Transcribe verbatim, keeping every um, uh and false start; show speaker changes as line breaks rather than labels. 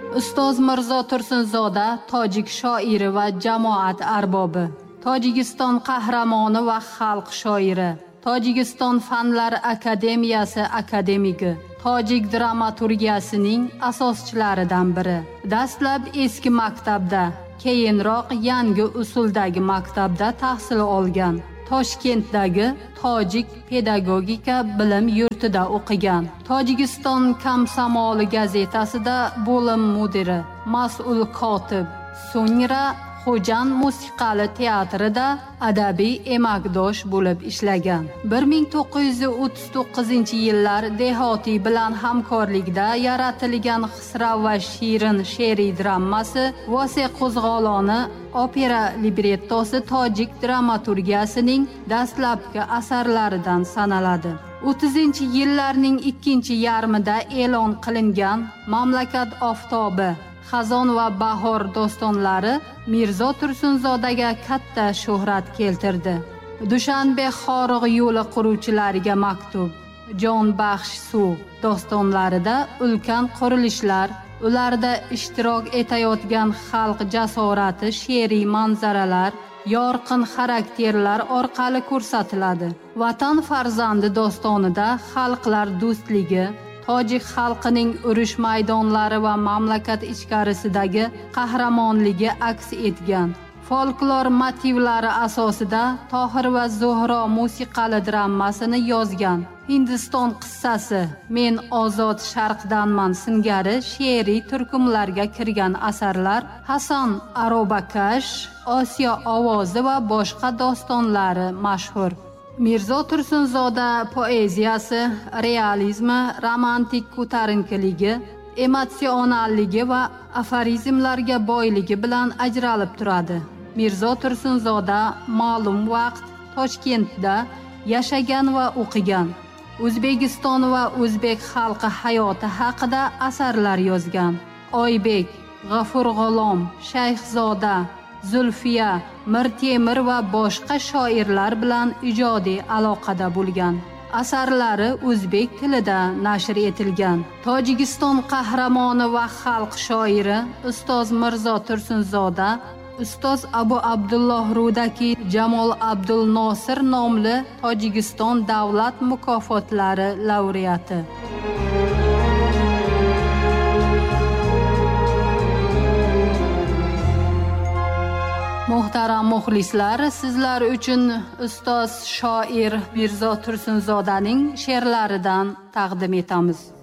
Ustoz Mirzo Tursunzoda tojik shoiri va jamoat arbobi, Tojikiston qahramoni va xalq shoiri, Tojikiston Fanlar akademiyasi akademigi, tojik dramaturgiyasining asoschilaridan biri. Dastlab eski maktabda, keyinroq yangi usuldagi maktabda tahsil olgan. Toshkentdagi Tojik pedagogika bilim yurtida o'qigan. Tojikiston Komsomoli gazetasida bo'lim mudiri, mas'ul kotib, so'ngra Xo'jan musiqali teatrida adabiy emakdosh bo'lib ishlagan. bir ming to'qqiz yuz o'ttiz to'qqizinchi yillar Dehoti bilan hamkorlikda yaratilgan Xisrav va Shirin she'riy dramasi Vose qo'zg'oloni opera librettosi tojik dramaturgiyasining dastlabki asarlaridan sanaladi. o'ttizinchi yillarning ikkinchi yarmida e'lon qilingan Mamlakat oftobi, Xazon va bahor dostonlari Mirzo Tursunzodaga katta shuhrat keltirdi. Dushanbe xorig'i yo'li quruvchilariga maktub, Jonbaxsh suv dostonlarida ulkan qurilishlar, ularda ishtirok etayotgan xalq jasorati, she'riy manzaralar, yorqin xarakterlar orqali ko'rsatiladi. Vatan farzandi dostonida xalqlar do'stligi, tojik xalqining urush maydonlari va mamlakat ichkarisidagi qahramonligi aks etgan. Folklor motivlari asosida Tohir va Zuhro musiqali dramasini yozgan. Hindiston qissasi, Men ozod sharqdanman singari she'riy turkumlarga kirgan asarlar, Hasan Arobakash, Osiyo ovozi va boshqa dostonlari mashhur. Mirzo Tursunzoda poeziyasi realizmi, romantik ko'tarinkiligi, emotsionalligi va aforizmlarga boyligi bilan ajralib turadi. Mirzo Tursunzoda ma'lum vaqt Toshkentda yashagan va o'qigan. O'zbekiston va o'zbek xalqi hayoti haqida asarlar yozgan. Oybek, G'afur G'ulom, Shayxzoda, Zulfiya, Mir Temir va boshqa shoirlar bilan ijodiy aloqada bo'lgan. Asarlari o'zbek tilida nashr etilgan. Tojikiston qahramoni va xalq shoiri Ustoz Mirzo Tursunzoda Ustoz Abu Abdulloh Rudaki Jamol Abdul Nosir nomli Tojikiston davlat mukofotlari laureati. Muhtaram muxlislar, sizlar uchun ustoz shoir Mirzo Tursunzodaning she'rlaridan taqdim etamiz.